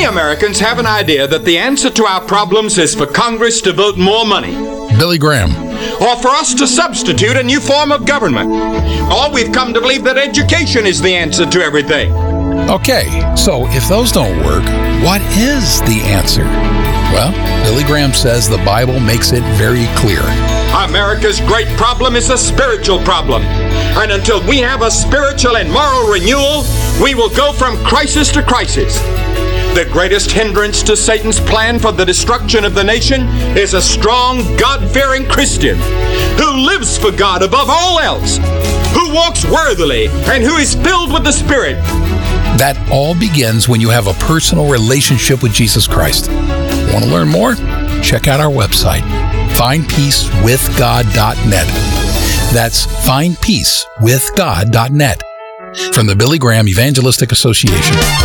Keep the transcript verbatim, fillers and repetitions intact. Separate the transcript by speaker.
Speaker 1: Americans have an idea that the answer to our problems is for Congress to vote more money.
Speaker 2: Billy Graham.
Speaker 1: Or for us to substitute a new form of government. Or we've come to believe that education is the answer to everything.
Speaker 2: Okay, so if those don't work, what is the answer? Well, Billy Graham says the Bible makes it very clear.
Speaker 1: America's great problem is a spiritual problem. And until we have a spiritual and moral renewal, we will go from crisis to crisis. The greatest hindrance to Satan's plan for the destruction of the nation is a strong, God-fearing Christian who lives for God above all else, who walks worthily, and who is filled with the Spirit.
Speaker 2: That all begins when you have a personal relationship with Jesus Christ. Want to learn more? Check out our website, find peace with god dot net. That's find peace with god dot net. From the Billy Graham Evangelistic Association.